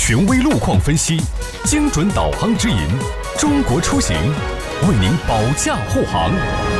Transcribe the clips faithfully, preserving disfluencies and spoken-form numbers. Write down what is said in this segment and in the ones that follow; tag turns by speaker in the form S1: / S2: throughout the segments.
S1: 权威路况分析，精准导航指引，中国出行为您保驾护航。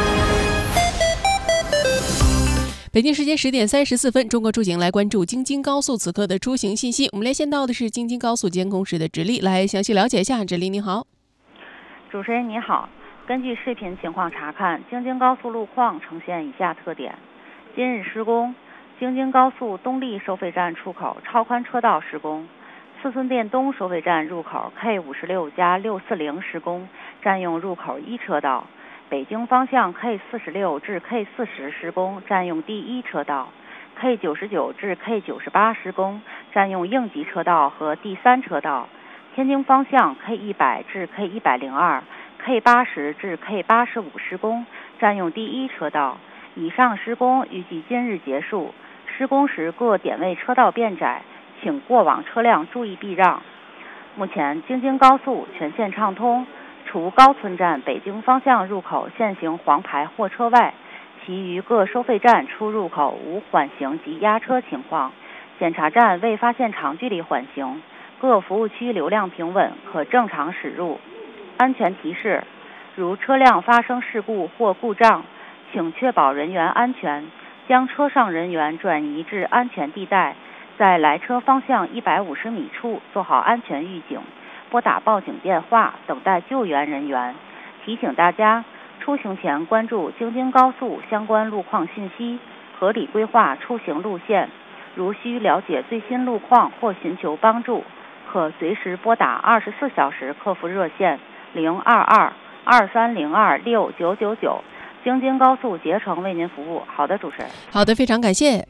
S2: 北京时间十点三十四分，中国出行来关注京津高速此刻的出行信息。我们连线到的是京津高速监控室的直立，来详细了解一下。直立你好。
S3: 主持人你好，根据视频情况查看，京津高速路况呈现以下特点：今日施工，京津高速东丽收费站出口超宽车道施工，四村店东收费站入口 K 五十六加六四零施工，占用入口一车道。北京方向 K 四十六至 K 四十施工，占用第一车道 ；K 九十九至 K 九十八施工，占用应急车道和第三车道。天津方向 K 一百至 K 一百零二、K 八十至 K 八十五施工，占用第一车道。以上施工预计今日结束。施工时各点位车道变窄，请过往车辆注意避让。目前京津高速全线畅通。除高村站北京方向入口限行黄牌货车外，其余各收费站出入口无缓行及压车情况，检查站未发现长距离缓行，各服务区流量平稳，可正常驶入。安全提示：如车辆发生事故或故障，请确保人员安全，将车上人员转移至安全地带，在来车方向一百五十米处做好安全预警，拨打报警电话，等待救援人员。提醒大家，出行前关注京津高速相关路况信息，合理规划出行路线。如需了解最新路况或寻求帮助，可随时拨打二十四小时客服热线零二二二三零二六九九九，京津高速竭诚为您服务。好的，主持人。
S2: 好的，非常感谢。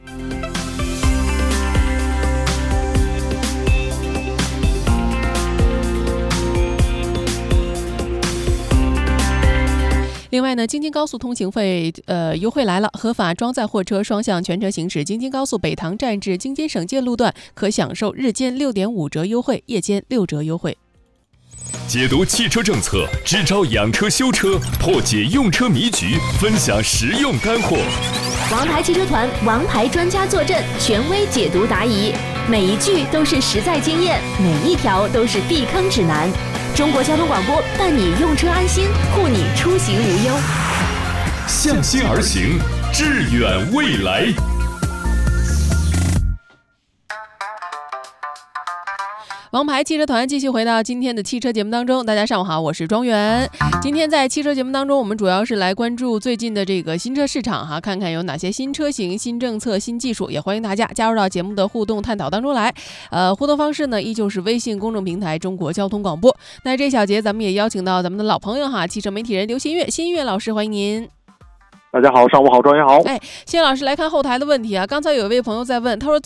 S2: 另外呢，京津高速通行费呃优惠来了，合法装载货车双向全程行驶京津高速北塘站至京津省界路段，可享受日间六点五折优惠，夜间六折优惠。
S1: 解读汽车政策，支招养车修车，破解用车迷局，分享实用干货。
S4: 王牌汽车团王牌专家坐镇，权威解读答疑，每一句都是实在经验，每一条都是避坑指南。中国交通广播伴你用车安心，护你出行无忧。
S1: 向心而行，致远未来。
S2: 王牌汽车团继续回到今天的汽车节目当中，大家上午好，我是庄园。今天在汽车节目当中，我们主要是来关注最近的这个新车市场哈，看看有哪些新车型、新政策、新技术，也欢迎大家加入到节目的互动探讨当中来。呃，互动方式呢，依旧是微信公众平台中国交通广播。那这小节咱们也邀请到咱们的老朋友哈，汽车媒体人刘新月，新月老师，欢迎您。
S5: 大家好，上午好，庄园好。
S2: 哎，新月老师来看后台的问题啊，刚才有一位朋友在问，他说